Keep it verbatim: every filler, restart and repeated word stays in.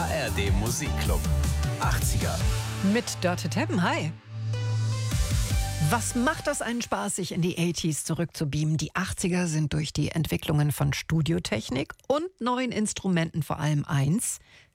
R D Musikclub. achtziger. Mit Dörte Teppen, hi. Was macht das einen Spaß, sich in die achtziger zurückzubeamen? Die achtziger sind durch die Entwicklungen von Studiotechnik und neuen Instrumenten vor allem eins: